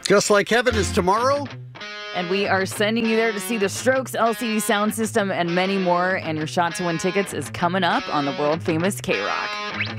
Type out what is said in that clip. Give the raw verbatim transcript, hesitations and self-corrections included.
Just Like Heaven is tomorrow. And we are sending you there to see the Strokes, L C D Sound System, and many more. And your shot to win tickets is coming up on the world famous K-Rock.